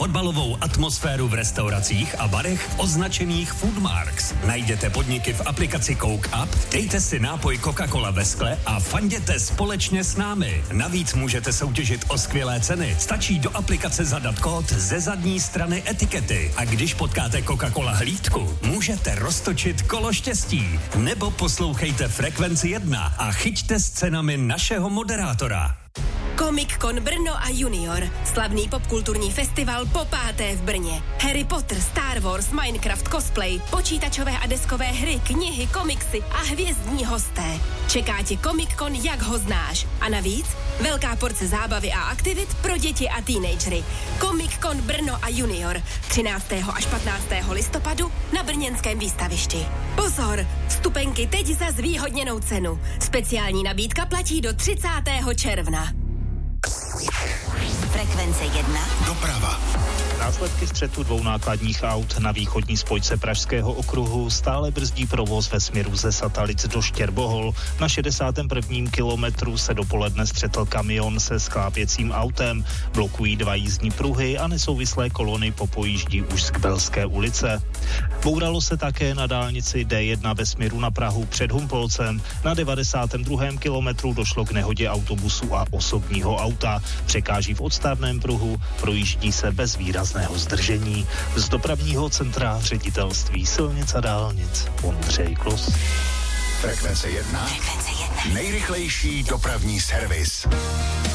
fotbalovou atmosféru v restauracích a barech označených Foodmarks. Najděte podniky v aplikaci Coke Up, dejte si nápoj Coca-Cola ve skle a fanděte společně s námi. Navíc můžete soutěžit o skvělé ceny. Stačí do aplikace zadat kód ze zadní strany etikety a když potkáte Coca-Cola hlídku, můžete roztočit kolo štěstí. Nebo poslouchejte Frekvenci 1 a chyťte s cenami našeho moderátora. Comic-Con Brno a Junior. Slavný popkulturní festival po 5. v Brně. Harry Potter, Star Wars, Minecraft, cosplay, počítačové a deskové hry, knihy, komiksy a hvězdní hosté. Čeká tě Comic-Con, jak ho znáš. A navíc velká porce zábavy a aktivit pro děti a teenagery. Comic-Con Brno a Junior. 13. až 15. listopadu na brněnském výstavišti. Pozor! Vstupenky teď za zvýhodněnou cenu. Speciální nabídka platí do 30. června. Frekvence 1. Doprava. Následky střetu dvou nákladních aut na východní spojce Pražského okruhu stále brzdí provoz ve směru ze Satalic do Štěrbohol. Na 61. kilometru se dopoledne střetl kamion se sklápěcím autem. Blokují 2 jízdní pruhy a nesouvislé kolony popojíždí už z Kbelské ulice. Bouralo se také na dálnici D1 ve směru na Prahu před Humpolcem. Na 92. kilometru došlo k nehodě autobusu a osobního auta. Překáží v odstavném pruhu, projíždí se bez výrazného zdržení. Z dopravního centra ředitelství silnic a dálnic Ondřej Klus. Frekvence 1. Nejrychlejší dopravní servis.